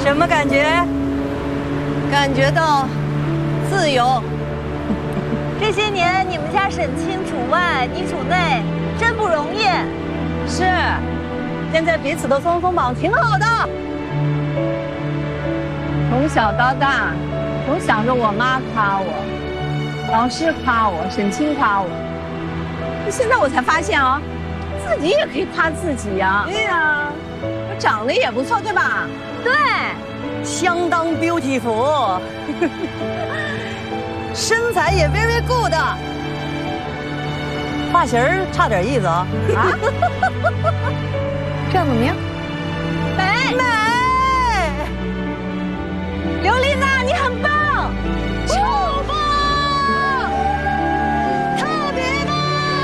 什么感觉？ 感觉到自由。 这些年你们家省亲主外，你主内，真不容易。 是，现在彼此都松松绑，挺好的。从小到大，总想着我妈夸我，老师夸我，沈清夸我。现在我才发现啊，自己也可以夸自己呀。对呀，我长得也不错，对吧？ 对， 相当 beautiful， 身材也 very good， 发型差点意思啊。 这样怎么样？ 美。 美，刘丽娜，你很棒。